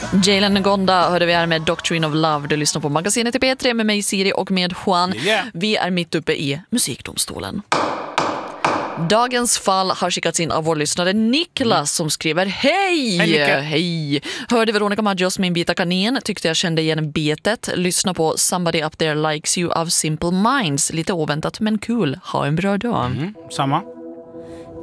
Jalen Gonda hörde vi här med Doctrine of Love. Du lyssnar på magasinet i P3 med mig Siri och med Juan. Vi är mitt uppe i musikdomstolen. Dagens fall har skickats in av vår lyssnare Niklas som skriver: Hej! Hörde Veronica Maggios Min vita kanin, tyckte jag kände igen betet. Lyssna på Somebody Up There Likes You av Simple Minds. Lite oväntat men kul. Ha en bra dag. Samma.